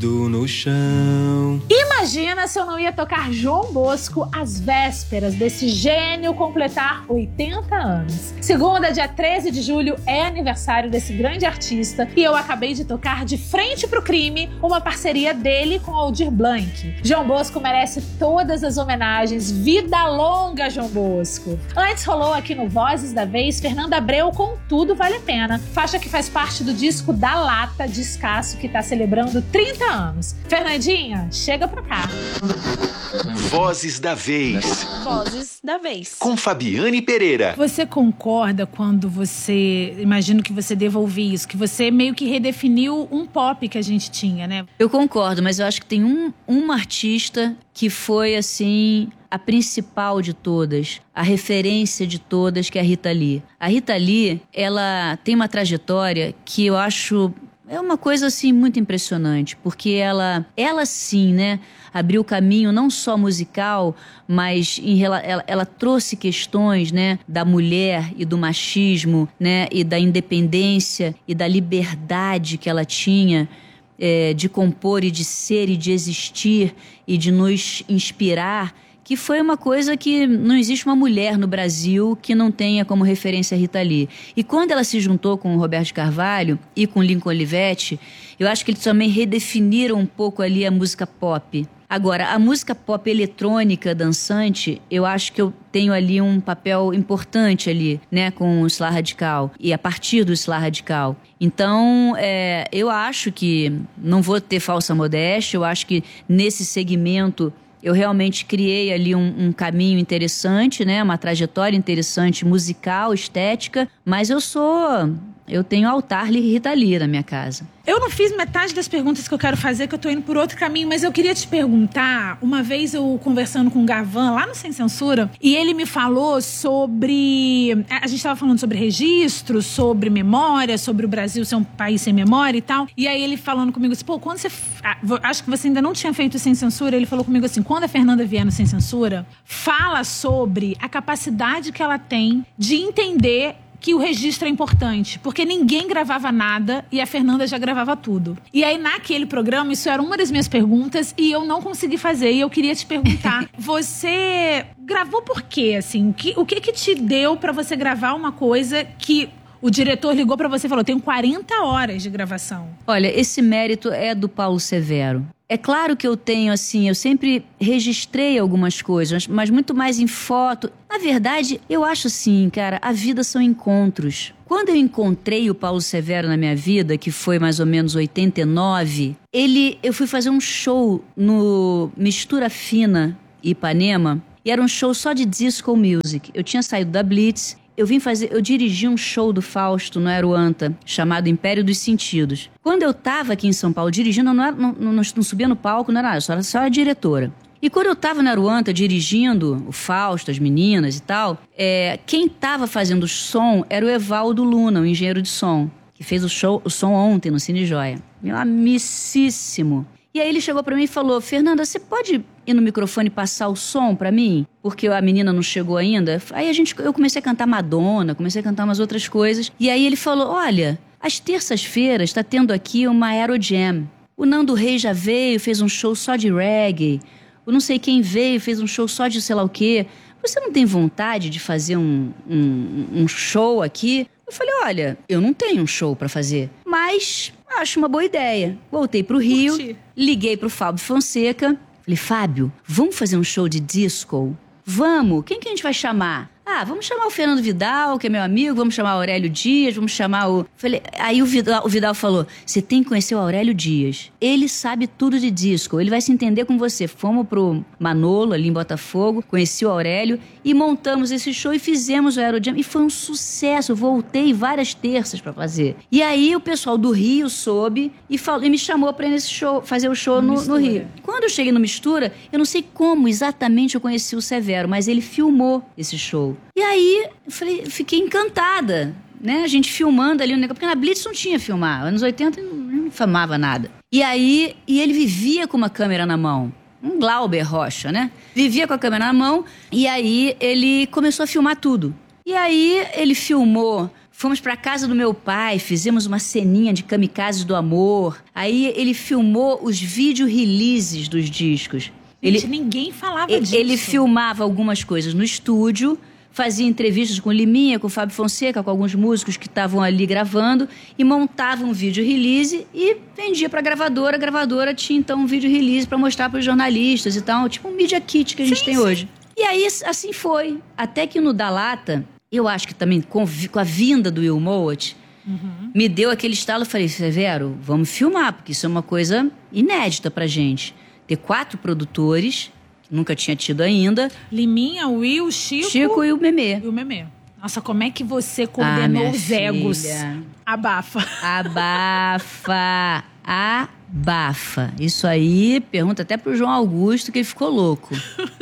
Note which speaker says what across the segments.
Speaker 1: No chão.
Speaker 2: Imagina se eu não ia tocar João Bosco às vésperas desse gênio completar 80 anos. Segunda, dia 13 de julho, é aniversário desse grande artista e eu acabei de tocar De Frente pro Crime, uma parceria dele com Aldir Blanc. João Bosco merece todas as homenagens. Vida longa, João Bosco! Antes rolou aqui no Vozes da Vez Fernanda Abreu com Tudo Vale a Pena, faixa que faz parte do disco Da Lata, discaço que tá celebrando 30 anos. Fernandinha, chega pra cá.
Speaker 3: Vozes da Vez.
Speaker 4: Vozes da Vez.
Speaker 3: Com Fabiane Pereira.
Speaker 2: Você concorda quando você... Imagino que você deva ouvir isso, que você meio que redefiniu um pop que a gente tinha, né?
Speaker 4: Eu concordo, mas eu acho que tem uma artista que foi, assim, a principal de todas, a referência de todas, que é a Rita Lee. A Rita Lee, ela tem uma trajetória que eu acho... É uma coisa, assim, muito impressionante, porque ela sim, né, abriu caminho não só musical, mas ela trouxe questões, né, da mulher e do machismo, né, e da independência e da liberdade que ela tinha de compor e de ser e de existir e de nos inspirar, que foi uma coisa que não existe uma mulher no Brasil que não tenha como referência a Rita Lee. E quando ela se juntou com o Roberto de Carvalho e com Lincoln Olivetti, eu acho que eles também redefiniram um pouco ali a música pop. Agora, a música pop eletrônica, dançante, eu acho que eu tenho ali um papel importante ali, né, com o Slá Radical e a partir do Slá Radical. Então, eu acho que, não vou ter falsa modéstia, eu acho que nesse segmento eu realmente criei ali um caminho interessante, né? Uma trajetória interessante, musical, estética, mas eu tenho altar Rita Lee na minha casa.
Speaker 2: Eu não fiz metade das perguntas que eu quero fazer, que eu tô indo por outro caminho, mas eu queria te perguntar, uma vez eu conversando com o Gavan, lá no Sem Censura, e ele me falou sobre... A gente tava falando sobre registro, sobre memória, sobre o Brasil ser um país sem memória e tal, e aí ele falando comigo assim, quando você... Acho que você ainda não tinha feito Sem Censura, ele falou comigo assim, quando a Fernanda vier no Sem Censura, fala sobre a capacidade que ela tem de entender que o registro é importante, porque ninguém gravava nada e a Fernanda já gravava tudo. E aí, naquele programa, isso era uma das minhas perguntas e eu não consegui fazer. E eu queria te perguntar, você gravou por quê, assim? O que te deu pra você gravar uma coisa que o diretor ligou pra você e falou, tenho 40 horas de gravação?
Speaker 4: Olha, esse mérito é do Paulo Severo. É claro que eu tenho, assim, eu sempre registrei algumas coisas, mas muito mais em foto. Na verdade, eu acho assim, cara, a vida são encontros. Quando eu encontrei o Paulo Severo na minha vida, que foi mais ou menos 89, eu fui fazer um show no Mistura Fina, Ipanema, e era um show só de disco music. Eu tinha saído da Blitz. Eu dirigi um show do Fausto no Aeroanta, chamado Império dos Sentidos. Quando eu tava aqui em São Paulo dirigindo, eu não subia no palco, não era nada, só a diretora. E quando eu tava no Aeroanta dirigindo o Fausto, as meninas e tal, quem tava fazendo o som era o Evaldo Luna, o engenheiro de som, que fez o som ontem no Cine Joia. Meu amicíssimo. E aí ele chegou pra mim e falou, Fernanda, você pode ir no microfone e passar o som pra mim? Porque a menina não chegou ainda. Aí eu comecei a cantar Madonna, comecei a cantar umas outras coisas. E aí ele falou, olha, às terças-feiras tá tendo aqui uma Aerojam. O Nando Reis já veio, fez um show só de reggae. O não sei quem veio, fez um show só de sei lá o quê. Você não tem vontade de fazer um show aqui? Eu falei, olha, eu não tenho um show pra fazer, mas acho uma boa ideia. Voltei pro Rio, liguei pro Fábio Fonseca. Falei, Fábio, vamos fazer um show de disco? Vamos! Quem que a gente vai chamar? Vamos chamar o Fernando Vidal, que é meu amigo, vamos chamar o Aurélio Dias, vamos chamar o... Falei, aí o Vidal falou, você tem que conhecer o Aurélio Dias. Ele sabe tudo de disco, ele vai se entender com você. Fomos pro Manolo, ali em Botafogo, conheci o Aurélio e montamos esse show e fizemos o Aerojam. E foi um sucesso, eu voltei várias terças pra fazer. E aí o pessoal do Rio soube e me chamou pra ir nesse show, fazer o show no Rio. Quando eu cheguei no Mistura, eu não sei como exatamente eu conheci o Severo, mas ele filmou esse show. E aí, fiquei encantada, né? A gente filmando ali o negócio, porque na Blitz não tinha filmar. Anos 80 não filmava nada. E aí, ele vivia com uma câmera na mão. Um Glauber Rocha, né? Vivia com a câmera na mão e aí ele começou a filmar tudo. E aí, ele filmou Fomos pra casa do meu pai, fizemos uma ceninha de Kamikazes do Amor. Aí ele filmou os vídeo releases dos discos.
Speaker 2: Gente, ninguém falava disso.
Speaker 4: Ele filmava algumas coisas no estúdio, fazia entrevistas com o Liminha, com o Fábio Fonseca, com alguns músicos que estavam ali gravando, e montava um vídeo release e vendia pra gravadora. A gravadora tinha, então, um vídeo release pra mostrar pros jornalistas e tal, tipo um Media Kit que a gente tem hoje. E aí, assim foi. Até que no Da Lata, eu acho que também com a vinda do Will Mowat, me deu aquele estalo. Eu falei, Severo, vamos filmar, porque isso é uma coisa inédita pra gente. Ter 4 produtores, que nunca tinha tido ainda.
Speaker 2: Liminha, Will,
Speaker 4: Chico e o Memê.
Speaker 2: E o Memê. Nossa, como é que você coordenou os egos? Abafa. Abafa. Isso aí, pergunta até pro João Augusto, que ele ficou louco.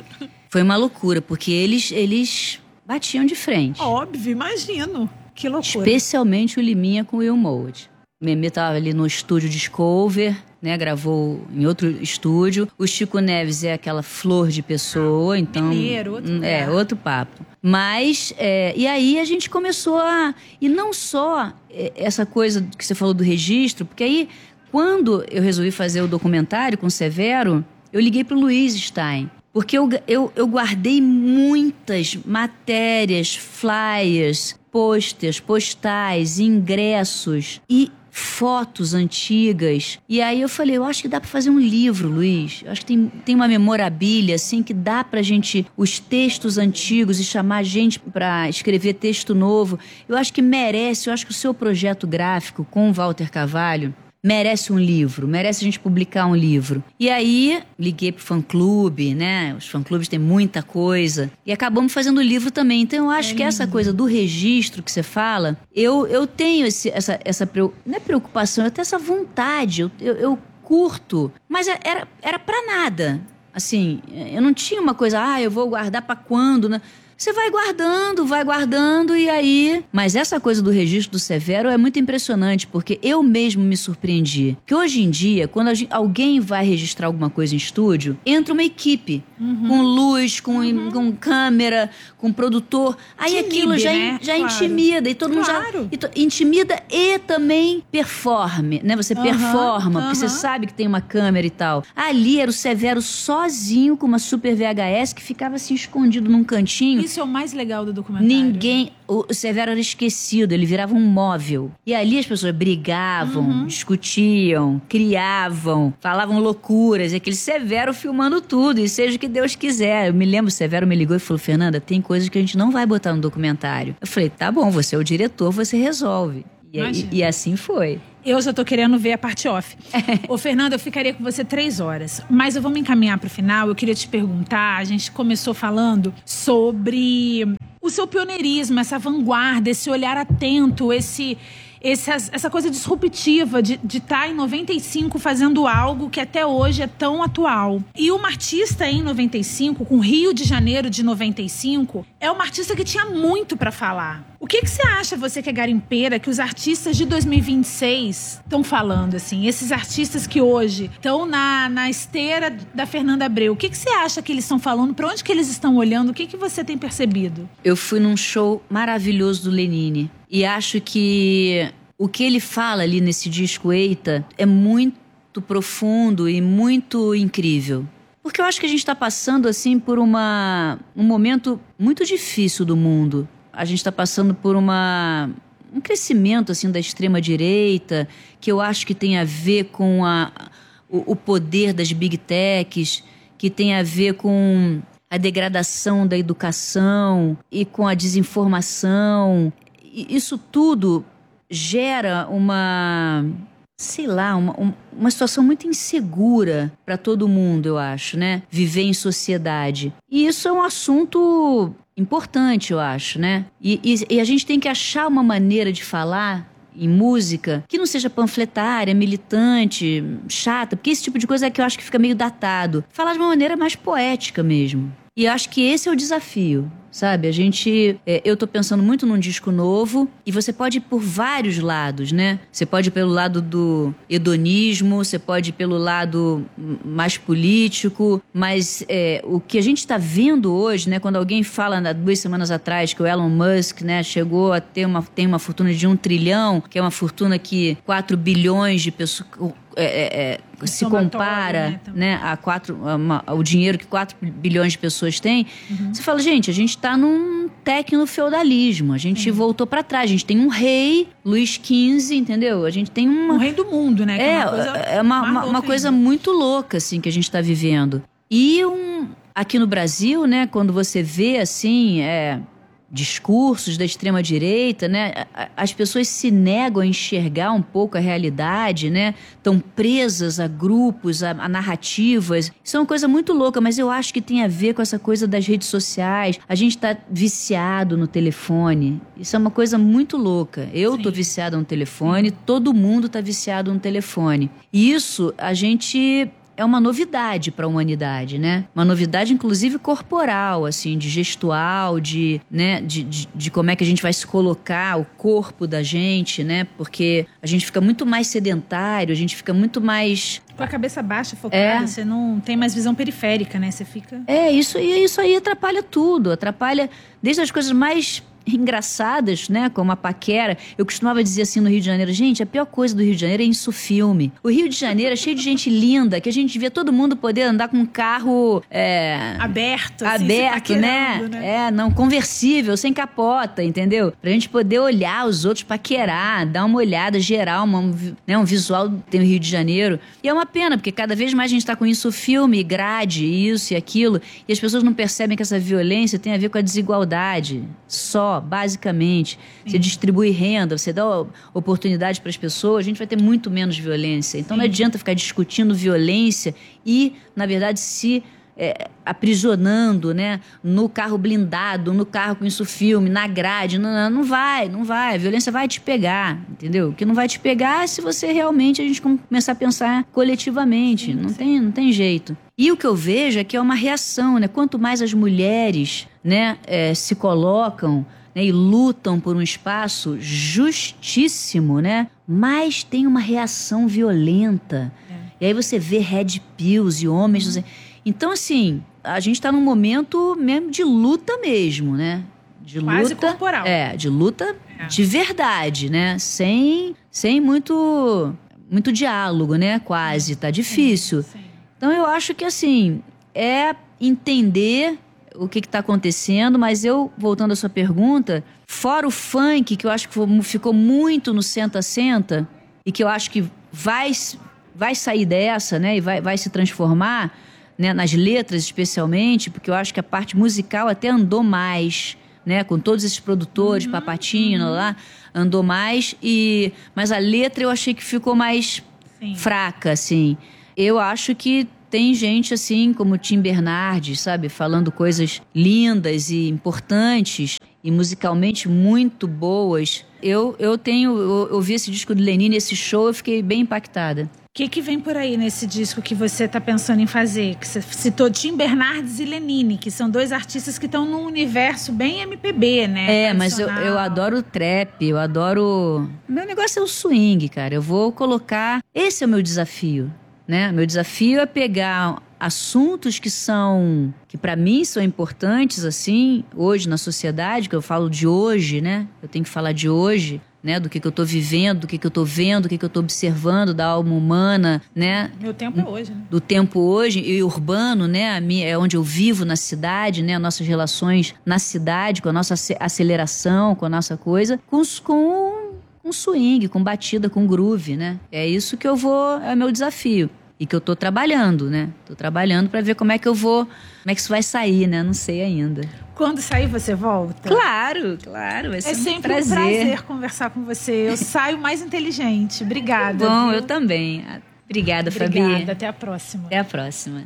Speaker 2: Foi uma loucura, porque eles batiam de frente. Óbvio, imagino. Que loucura.
Speaker 4: Especialmente o Liminha com o Will Mowat. O Memê tava ali no estúdio Discover, né? Gravou em outro estúdio. O Chico Neves é aquela flor de pessoa, então...
Speaker 2: Mineiro,
Speaker 4: outro papo. Mas, e aí a gente começou a... E não só essa coisa que você falou do registro, porque aí, quando eu resolvi fazer o documentário com o Severo, eu liguei pro Luiz Stein. Porque eu guardei muitas matérias, flyers, posters, postais, ingressos e fotos antigas. E aí eu falei, eu acho que dá pra fazer um livro, Luiz. Eu acho que tem uma memorabilia, assim, que dá pra gente, os textos antigos, e chamar gente pra escrever texto novo. Eu acho que merece, eu acho que o seu projeto gráfico com o Walter Carvalho merece um livro, merece a gente publicar um livro. E aí, liguei pro fã-clube, né? Os fã-clubes têm muita coisa. E acabamos fazendo o livro também. Então, eu acho que essa coisa do registro que você fala, eu tenho essa não é preocupação, eu tenho essa vontade, eu curto. Mas era pra nada. Assim, eu não tinha uma coisa, eu vou guardar pra quando, né? Você vai guardando e aí... Mas essa coisa do registro do Severo é muito impressionante, porque eu mesmo me surpreendi. Que hoje em dia, quando alguém vai registrar alguma coisa em estúdio, entra uma equipe. Com luz, com câmera, com produtor. Aí aquilo já claro. Intimida. E todo mundo já... Intimida e também performe, né? Você performa, porque você sabe que tem uma câmera e tal. Ali era o Severo sozinho com uma super VHS que ficava assim escondido num cantinho.
Speaker 2: Isso é o mais legal do documentário.
Speaker 4: O Severo era esquecido, ele virava um móvel. E ali as pessoas brigavam, discutiam, criavam, falavam loucuras. E aquele Severo filmando tudo, e seja o que Deus quiser. Eu me lembro, o Severo me ligou e falou, Fernanda, tem coisas que a gente não vai botar no documentário. Eu falei, tá bom, você é o diretor, você resolve. E assim foi.
Speaker 2: Eu já tô querendo ver a parte off. Ô, Fernanda, eu ficaria com você 3 horas. Mas eu vou me encaminhar pro final. Eu queria te perguntar, a gente começou falando sobre o seu pioneirismo, essa vanguarda, esse olhar atento, essa coisa disruptiva de estar em 95 fazendo algo que até hoje é tão atual. E uma artista em 95, com Rio de Janeiro de 95, é uma artista que tinha muito pra falar. O que você acha, você que é garimpeira, que os artistas de 2026 estão falando, assim? Esses artistas que hoje estão na esteira da Fernanda Abreu. O que você acha que eles estão falando? Pra onde que eles estão olhando? O que você tem percebido?
Speaker 4: Eu fui num show maravilhoso do Lenine. E acho que o que ele fala ali nesse disco Eita é muito profundo e muito incrível. Porque eu acho que a gente está passando assim por um momento muito difícil do mundo. A gente está passando por um crescimento assim da extrema-direita, que eu acho que tem a ver com o poder das big techs, que tem a ver com a degradação da educação e com a desinformação. Isso tudo gera uma situação muito insegura para todo mundo, eu acho, né? Viver em sociedade. E isso é um assunto importante, eu acho, né? E a gente tem que achar uma maneira de falar em música que não seja panfletária, militante, chata, porque esse tipo de coisa é que eu acho que fica meio datado. Falar de uma maneira mais poética mesmo. E eu acho que esse é o desafio, sabe? Eu tô pensando muito num disco novo e você pode ir por vários lados, né? Você pode ir pelo lado do hedonismo, você pode ir pelo lado mais político, mas o que a gente tá vendo hoje, né? Quando alguém fala, 2 semanas atrás, que o Elon Musk, né, chegou a ter uma fortuna de 1 trilhão, que é uma fortuna que 4 bilhões de pessoas... se compara, né, o dinheiro que 4 bilhões de pessoas têm, você fala, gente, a gente está num tecno-feudalismo, a gente voltou para trás, a gente tem um rei, Luís XV, entendeu? A gente tem um
Speaker 2: rei do mundo, né?
Speaker 4: É uma coisa muito louca, assim, que a gente está vivendo. E aqui no Brasil, né, quando você vê, assim, discursos da extrema-direita, né? As pessoas se negam a enxergar um pouco a realidade, né? Estão presas a grupos, a narrativas. Isso é uma coisa muito louca, mas eu acho que tem a ver com essa coisa das redes sociais. A gente está viciado no telefone. Isso é uma coisa muito louca. Eu tô viciada no telefone, todo mundo tá viciado no telefone. E isso, é uma novidade para a humanidade, né? Uma novidade, inclusive, corporal, assim, de gestual, de como é que a gente vai se colocar, o corpo da gente, né? Porque a gente fica muito mais sedentário, a gente fica muito mais...
Speaker 2: Com a cabeça baixa, focada, você não tem mais visão periférica, né? Você fica...
Speaker 4: Isso aí atrapalha tudo, atrapalha desde as coisas mais... engraçadas, né, como a paquera. Eu costumava dizer assim no Rio de Janeiro, gente, a pior coisa do Rio de Janeiro é insufilme. O Rio de Janeiro é cheio de gente linda, que a gente vê todo mundo poder andar com um carro
Speaker 2: aberto, assim,
Speaker 4: né? Não, conversível, sem capota, entendeu? Pra gente poder olhar os outros, paquerar, dar uma olhada geral, um visual tem o Rio de Janeiro. E é uma pena, porque cada vez mais a gente tá com insufilme, grade, isso e aquilo, e as pessoas não percebem que essa violência tem a ver com a desigualdade. Basicamente, você distribui renda, você dá oportunidade para as pessoas, a gente vai ter muito menos violência. Então não adianta ficar discutindo violência e, na verdade, se aprisionando, né, no carro blindado, no carro com insufilme, na grade. Não vai. A violência vai te pegar, entendeu? O que não vai te pegar é se você realmente, a gente começar a pensar coletivamente. Não tem jeito. E o que eu vejo é que é uma reação, né? Quanto mais as mulheres, né, se colocam, né, e lutam por um espaço justíssimo, né, mais tem uma reação violenta. E aí você vê red pills e homens... Então, assim, a gente está num momento mesmo de luta mesmo, né? De
Speaker 2: quase
Speaker 4: luta
Speaker 2: corporal.
Speaker 4: De luta de verdade, né? Sem muito diálogo, né? Quase, tá difícil.
Speaker 2: Sim.
Speaker 4: Então, eu acho que, assim, entender o que está acontecendo, mas voltando à sua pergunta, fora o funk, que eu acho que ficou muito no senta-senta, e que eu acho que vai sair dessa, né? E vai se transformar, né, nas letras especialmente, porque eu acho que a parte musical até andou mais, né, com todos esses produtores, Papatinho, lá, andou mais, mas a letra eu achei que ficou mais fraca, assim. Eu acho que tem gente, assim, como Tim Bernardes, sabe, falando coisas lindas e importantes e musicalmente muito boas. Eu ouvi esse disco do Lenine, esse show, eu fiquei bem impactada.
Speaker 2: O que vem por aí nesse disco que você está pensando em fazer? Que você citou Tim Bernardes e Lenine, que são 2 artistas que estão num universo bem MPB, né?
Speaker 4: Mas eu adoro trap, eu adoro... Meu negócio é o swing, cara. Eu vou colocar... Esse é o meu desafio, né? Meu desafio é pegar assuntos que para mim são importantes, assim, hoje na sociedade, que eu falo de hoje, né? Eu tenho que falar de hoje, né, do que eu tô vivendo, do que eu tô vendo, do que eu tô observando da alma humana, né?
Speaker 2: Meu tempo é hoje, né? Do
Speaker 4: tempo hoje e urbano, né? É onde eu vivo na cidade, né? Nossas relações na cidade, com a nossa aceleração, com a nossa coisa, com swing, com batida, com groove, né? É isso que é o meu desafio. E que eu tô trabalhando, né? Tô trabalhando pra ver como é que isso vai sair, né? Não sei ainda.
Speaker 2: Quando sair, você volta?
Speaker 4: Claro, vai ser
Speaker 2: sempre um prazer conversar com você. Eu saio mais inteligente. Obrigada.
Speaker 4: Bom,
Speaker 2: viu?
Speaker 4: eu também. Obrigada, Fabi.
Speaker 2: Obrigada, até a próxima.
Speaker 4: Até a próxima.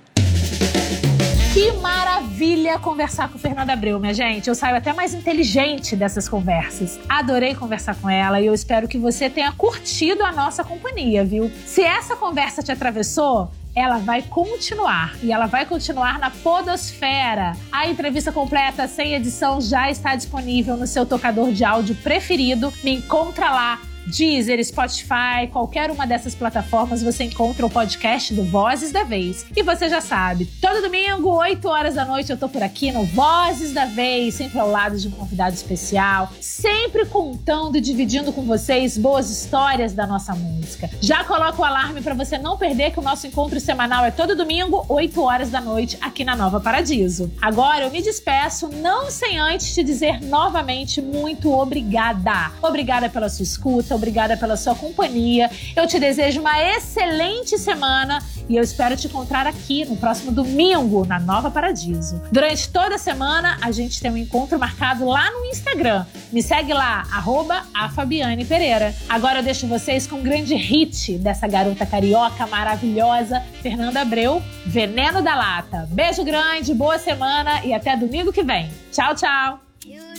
Speaker 2: Que maravilha conversar com Fernanda Abreu, minha gente. Eu saio até mais inteligente dessas conversas. Adorei conversar com ela e eu espero que você tenha curtido a nossa companhia, viu? Se essa conversa te atravessou, ela vai continuar. E ela vai continuar na podosfera. A entrevista completa, sem edição, já está disponível no seu tocador de áudio preferido. Me encontra lá. Deezer, Spotify, qualquer uma dessas plataformas você encontra o podcast do Vozes da Vez. E você já sabe, todo domingo, 8 horas da noite, eu tô por aqui no Vozes da Vez, sempre ao lado de um convidado especial, sempre contando e dividindo com vocês boas histórias da nossa música. Já coloca o alarme para você não perder que o nosso encontro semanal é todo domingo, 8 horas da noite, aqui na Nova Paradiso. Agora eu me despeço, não sem antes te dizer novamente muito obrigada. Obrigada pela sua escuta, obrigada pela sua companhia. Eu te desejo uma excelente semana e eu espero te encontrar aqui no próximo domingo, na Nova Paradiso. Durante toda a semana, a gente tem um encontro marcado lá no Instagram. Me segue lá, @afabianepereira. Agora eu deixo vocês com um grande hit dessa garota carioca maravilhosa, Fernanda Abreu, Veneno da Lata. Beijo grande, boa semana e até domingo que vem. Tchau, tchau!